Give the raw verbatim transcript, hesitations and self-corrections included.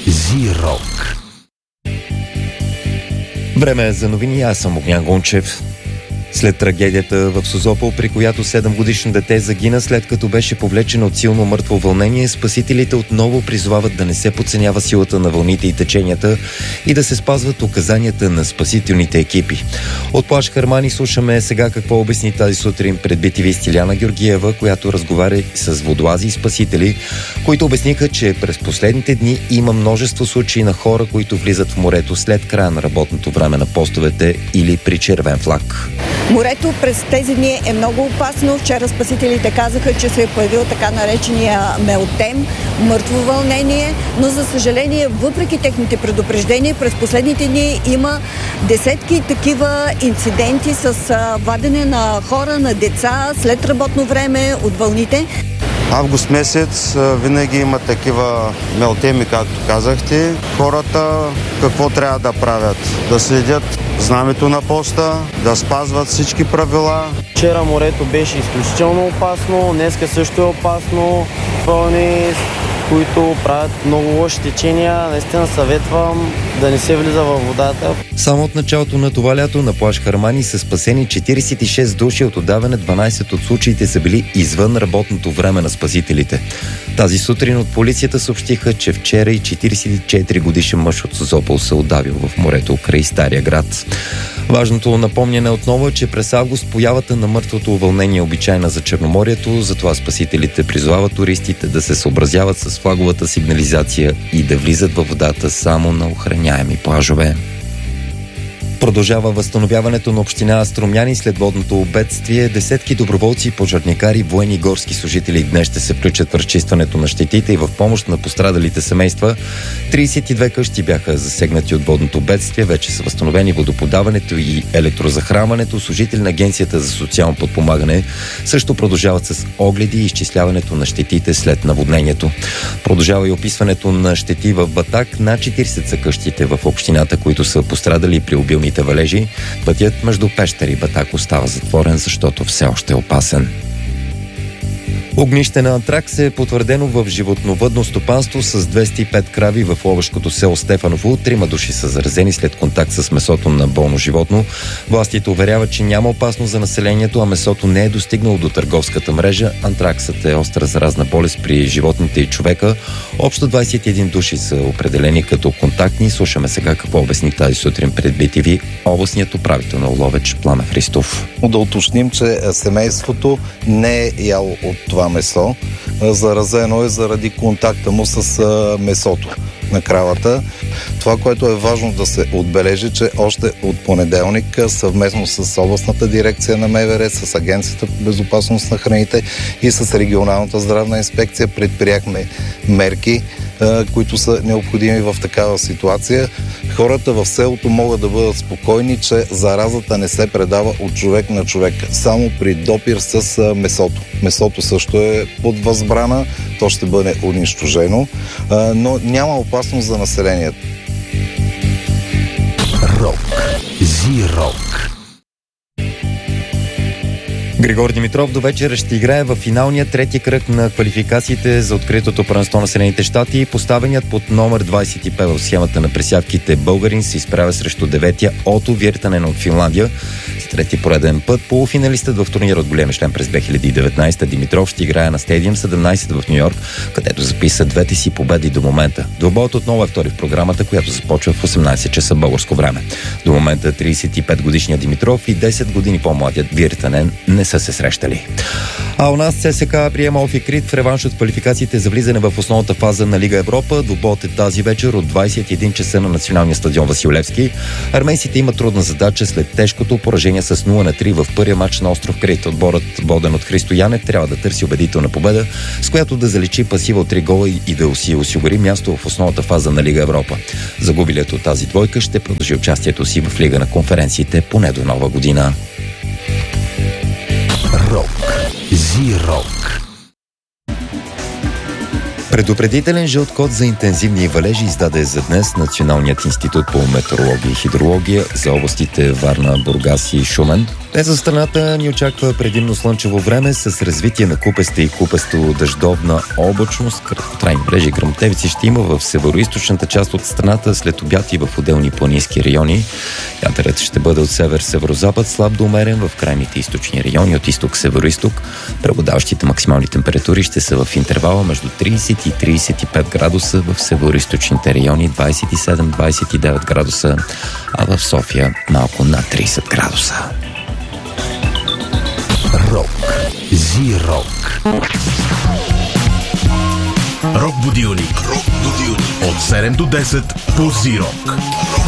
Зирок. Време е за новини. Аз съм Огнян Гунчев. След трагедията в Созопол, при която седемгодишно дете загина след като беше повлечено от силно мъртво вълнение, спасителите отново призовават да не се подценява силата на вълните и теченията и да се спазват указанията на спасителните екипи. От плаж Хармани слушаме сега какво обясни тази сутрин пред би ти ви Стиляна Георгиева, която разговаря с водолази и спасители, които обясниха, че през последните дни има множество случаи на хора, които влизат в морето след края на работното време на постовете или при червен флаг. Морето през тези дни е много опасно. Вчера спасителите казаха, че се е появил така наречения мелтем, мъртво вълнение, но за съжаление, въпреки техните предупреждения, през последните дни има десетки такива инциденти с вадене на хора, на деца след работно време от вълните. Август месец винаги има такива мелтеми, както казахте. Хората какво трябва да правят? Да следят знамето на поста, да спазват всички правила. Вчера морето беше изключително опасно, днеска също е опасно. Вълни, които правят много лоши течения, наистина съветвам да не се влиза във водата. Само от началото на това лято на плаж Хармани са спасени четиридесет и шест души, от отдаване дванадесет от случаите са били извън работното време на спасителите. Тази сутрин от полицията съобщиха, че вчера и четиридесет и четири годишен мъж от Созопол се удавил в морето край Стария град. Важното напомняне отново е, че през август появата на мъртвото вълнение е обичайна за Черноморието, затова спасителите призовават туристите да се съобразяват с флаговата сигнализация и да влизат във водата само на охраняеми плажове. Продължава възстановяването на община Струмяни след водното бедствие. Десетки доброволци, пожарникари, военни и горски служители днес ще се включат в разчистването на щетите и в помощ на пострадалите семейства. тридесет и две къщи бяха засегнати от водното бедствие. Вече са възстановени водоподаването и електрозахранването. Служители на Агенцията за социално подпомагане също продължават с огледи и изчисляването на щетите след наводнението. Продължава и описването на щети в Батак. Над четиридесет са къщите в общината, които са пострадали при обилни валежи. Пътят между Пещер и Батак остава затворен, защото все още е опасен. Огнище на антракс е потвърдено в животновъдно стопанство с двеста и пет крави в ловешкото село Стефаново. Трима души са заразени след контакт с месото на болно животно. Властите уверяват, че няма опасност за населението, а месото не е достигнало до търговската мрежа. Антраксът е остра заразна болест при животните и човека. Общо двадесет и един души са определени като контактни. Слушаме сега какво обясни тази сутрин пред би ти ви областният управител на Ловеч Пламен Христов. Да уточним, че семейството не е яло от това месо. Заразено е заради контакта му с месото на кравата. Това, което е важно да се отбележи, че още от понеделник съвместно с областната дирекция на МВР, с Агенцията по безопасност на храните и с регионалната здравна инспекция предприехме мерки, които са необходими в такава ситуация. Хората в селото могат да бъдат спокойни, че заразата не се предава от човек на човек, само при допир с месото. Месото също е под възбрана, то ще бъде унищожено, но няма опасност за населението. Рок. Зирок. Григор Димитров до вечера ще играе в финалния трети кръг на квалификациите за откритото първенство на Съединените щати. Поставеният под номер двадесет и пет в схемата на пресявките българин се изправя срещу деветия Ото Виртанен от Финландия. С трети пореден път полуфиналистът в турнира от големия шлем през две хиляди и деветнадесета Димитров ще играе на Стадиум седемнадесет в Ню-Йорк, където записа двете си победи до момента. Двубоят отново е втори в програмата, която започва в осемнадесет часа българско време. До момента тридесет и пет годишният Димитров и десет години по-младият Виртанен не са се срещали. А у нас ЦСКА приема Офикрит в реванш от квалификациите за влизане в основната фаза на Лига Европа. Двубоят е тази вечер от двадесет и един часа на националния стадион Васил Левски. Армейците имат трудна задача след тежкото поражение с нула на три в първия матч на остров Крит. Отборът, воден от Христо Янев, трябва да търси убедителна победа, с която да заличи пасива от три гола и да си осигури място в основната фаза на Лига Европа. Загубилият от тази двойка ще продължи участието си в Лига на конференциите поне до нова година. Рок. Зирок. Предупредителен жълт код за интензивни валежи издаде за днес Националният институт по метеорология и хидрология за областите Варна, Бургас и Шумен. Днес за страната ни очаква предимно слънчево време с развитие на купеста и купесто-дъждовна облачност. Краткотрайни мрежи гръмотевици ще има в североизточната част от страната, след обяд и в отделни планински райони. Вятърът ще бъде от север-северозапад, слаб до умерен в крайните източни райони, от изток-североизток. Преобладаващите максимални температури ще са в интервала между трийсет и трийсет и пет градуса, в североизточните райони двайсет и седем до двайсет и девет градуса, а в София малко над трийсет градуса. Рок. Зи-рок. Рок будилник. Рок будилник. От седем до десет по Зи-рок.